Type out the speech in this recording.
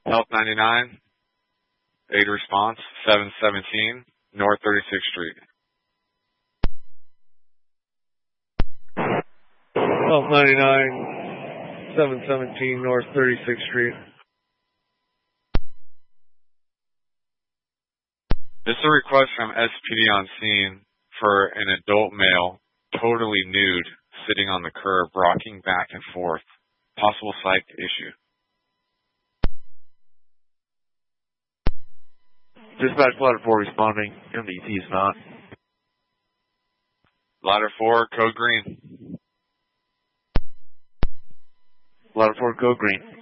Health 99, aid response, 717 North 36th Street. Health 99, 717 North 36th Street. This is a request from SPD on scene for an adult male, totally nude, sitting on the curb, rocking back and forth. Possible psych issue. Dispatch ladder 4 responding. MDT is not. Ladder 4, code green. Ladder 4, code green.